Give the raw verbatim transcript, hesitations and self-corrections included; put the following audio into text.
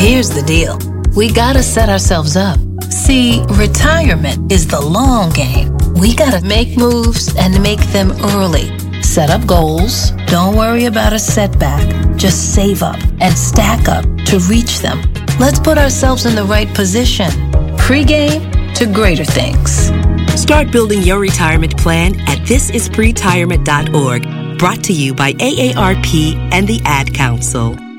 Here's the deal. We gotta set ourselves up. See, retirement is the long game. We gotta make moves and make them early. Set up goals. Don't worry about a setback. Just save up and stack up to reach them. Let's put ourselves in the right position. Pre-game to greater things. Start building your retirement plan at this is pretirement dot org. Brought to you by A A R P and the Ad Council.